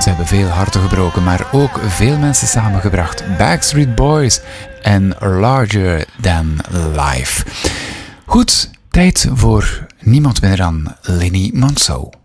Ze hebben veel harten gebroken, maar ook veel mensen samengebracht. Backstreet Boys en Larger Than Life. Goed, tijd voor niemand minder dan Lenny Monso.